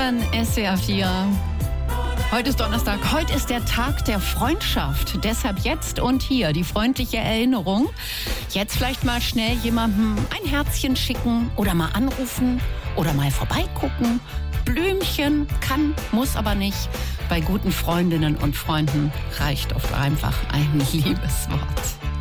hören SWR 4. Heute ist Donnerstag, heute ist der Tag der Freundschaft. Deshalb jetzt und hier die freundliche Erinnerung. Jetzt vielleicht mal schnell jemandem ein Herzchen schicken oder mal anrufen oder mal vorbeigucken. Blümchen kann, muss aber nicht. Bei guten Freundinnen und Freunden reicht oft einfach ein Liebeswort.